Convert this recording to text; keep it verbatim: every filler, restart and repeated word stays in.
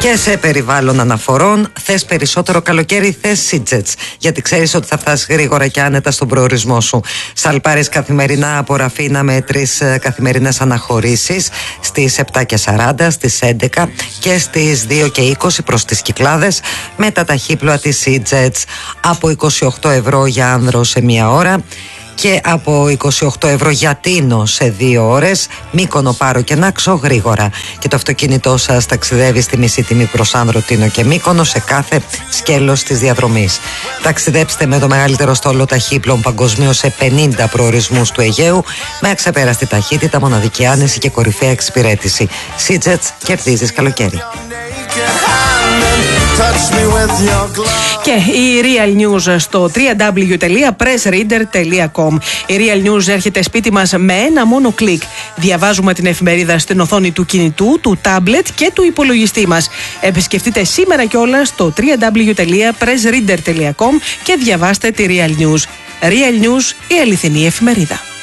Και σε περιβάλλον αναφορών, θες περισσότερο καλοκαίρι, θες Σίτζετς. Γιατί ξέρεις ότι θα φτάσεις γρήγορα και άνετα στον προορισμό σου. Σαλπάρεις καθημερινά από Ραφίνα με τρεις καθημερινές αναχωρήσεις στις επτά και σαράντα, στις έντεκα και στις δύο και είκοσι προς τις Κυκλάδες με τα ταχύπλοα της Σίτζετς από είκοσι οκτώ ευρώ για άνδρο σε μία ώρα και από είκοσι οκτώ ευρώ για Τίνο σε δύο ώρες, Μύκονο, Πάρο και Νάξο γρήγορα. Και το αυτοκίνητό σας ταξιδεύει στη μισή τιμή προς Άνδρο, Τίνο και Μύκονο σε κάθε σκέλος της διαδρομής. Ταξιδέψτε με το μεγαλύτερο στόλο ταχύπλων παγκοσμίως σε πενήντα προορισμούς του Αιγαίου με αξεπέραστη ταχύτητα, μοναδική άνεση και κορυφαία εξυπηρέτηση. Σίτζετς, κερδίζεις καλοκαίρι. Και η Real News στο double-u double-u double-u τελεία press reader τελεία com. Η Real News έρχεται σπίτι μας με ένα μόνο κλικ. Διαβάζουμε την εφημερίδα στην οθόνη του κινητού, του τάμπλετ και του υπολογιστή μας. Επισκεφτείτε σήμερα κιόλας στο double-u double-u double-u τελεία press reader τελεία com και διαβάστε τη Real News. Real News, η αληθινή εφημερίδα.